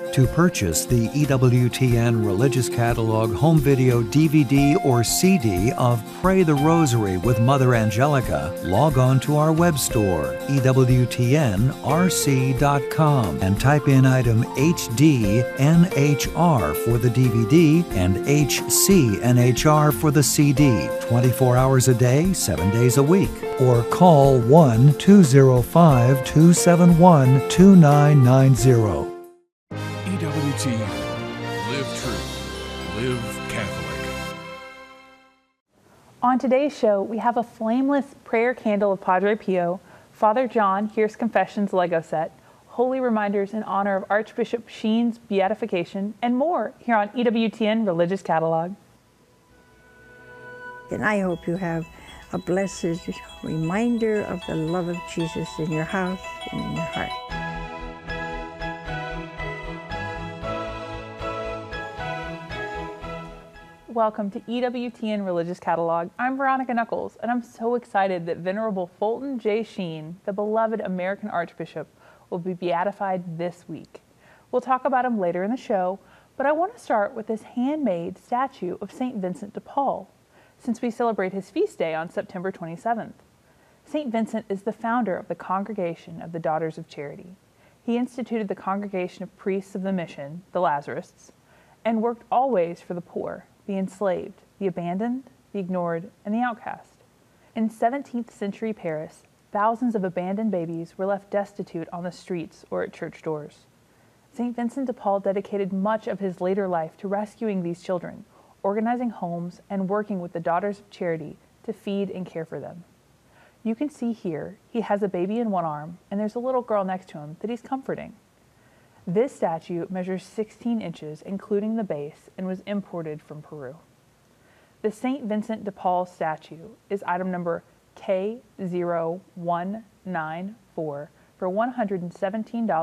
To purchase the EWTN Religious Catalog home video DVD or CD of Pray the Rosary with Mother Angelica, log on to our web store, EWTNRC.com, and type in item HDNHR for the DVD and HCNHR for the CD, 24 hours a day, 7 days a week. Or call 1-205-271-2990. EWTN. Live true. Live Catholic. On today's show, we have a flameless prayer candle of Padre Pio, Father John Hears Confessions Lego set, holy reminders in honor of Archbishop Sheen's beatification, and more here on EWTN Religious Catalog. And I hope you have a blessed reminder of the love of Jesus in your house and in your heart. Welcome to EWTN Religious Catalog. I'm Veronica Knuckles, and I'm so excited that Venerable Fulton J. Sheen, the beloved American Archbishop, will be beatified this week. We'll talk about him later in the show, but I want to start with this handmade statue of St. Vincent de Paul, since we celebrate his feast day on September 27th. St. Vincent is the founder of the Congregation of the Daughters of Charity. He instituted the Congregation of Priests of the Mission, the Lazarists, and worked always for the poor, the enslaved, the abandoned, the ignored, and the outcast. In 17th century Paris, thousands of abandoned babies were left destitute on the streets or at church doors. St. Vincent de Paul dedicated much of his later life to rescuing these children, organizing homes, and working with the Daughters of Charity to feed and care for them. You can see here, he has a baby in one arm, and there's a little girl next to him that he's comforting. This statue measures 16 inches, including the base, and was imported from Peru. The St. Vincent de Paul statue is item number K0194 for $117.